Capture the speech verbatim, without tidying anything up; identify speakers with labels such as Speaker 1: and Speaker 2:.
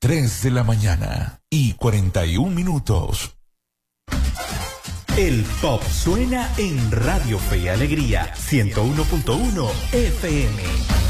Speaker 1: tres de la mañana y cuarenta y un minutos.
Speaker 2: El pop suena en Radio Fe y Alegría ciento uno punto uno F M.